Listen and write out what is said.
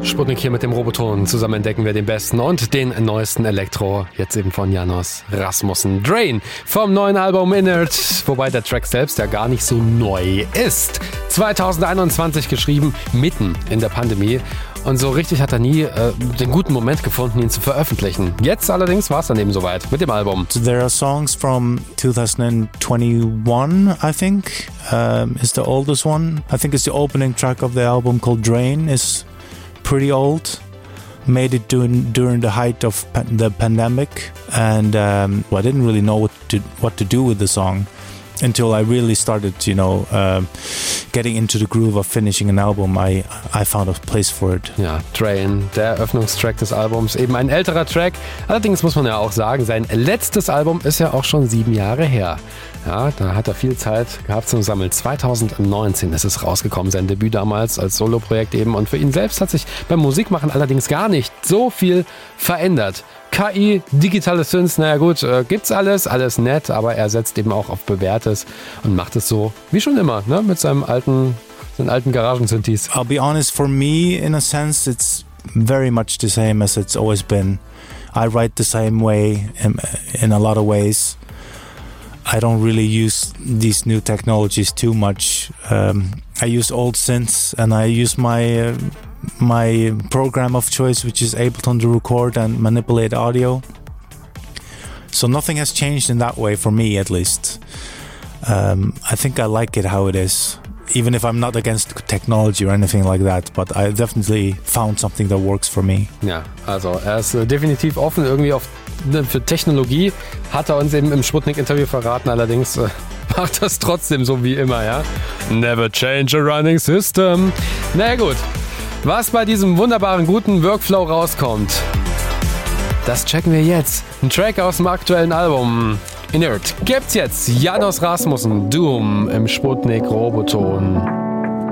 Sputnik hier mit dem Roboton. Zusammen entdecken wir den besten und den neuesten Elektro. Jetzt eben von János Rasmussen. Drain vom neuen Album Inert. Wobei der Track selbst ja gar nicht so neu ist. 2021 geschrieben, mitten in der Pandemie. Und so richtig hat er nie den guten Moment gefunden, ihn zu veröffentlichen. Jetzt allerdings war es dann eben soweit mit dem Album. So there are songs from 2021, I think, is the oldest one. I think it's the opening track of the album called Drain. Is pretty old. Made it during the height of the pandemic, and I didn't really know what to do with the song until I really started, getting into the groove of finishing an album. I found a place for it. Ja, Drain, der Eröffnungstrack des Albums, eben ein älterer Track. Allerdings muss man ja auch sagen, sein letztes Album ist ja auch schon 7 Jahre her. Ja, da hat er viel Zeit gehabt zum Sammeln. 2019 ist es rausgekommen, sein Debüt damals als Soloprojekt eben. Und für ihn selbst hat sich beim Musikmachen allerdings gar nicht so viel verändert. KI, digitale Synths, naja gut, gibt's alles nett, aber er setzt eben auch auf Bewährtes und macht es so wie schon immer, ne, mit seinen alten Garagen-Synthes. I'll be honest, for me, in a sense, it's very much the same as it's always been. I write the same way in a lot of ways. I don't really use these new technologies too much. I use old synths and I use my program of choice, which is Ableton, to record and manipulate audio. So nothing has changed in that way for me, at least. I think I like it how it is, even if I'm not against technology or anything like that, but I definitely found something that works for me. Ja, also er ist definitiv offen irgendwie für Technologie, hat er uns eben im Sputnik-Interview verraten, allerdings macht das trotzdem so wie immer, ja. Never change a running system. Na gut. Was bei diesem wunderbaren, guten Workflow rauskommt, das checken wir jetzt. Ein Track aus dem aktuellen Album Inert gibt's jetzt. János Rasmussen, Doom im Sputnik Roboton.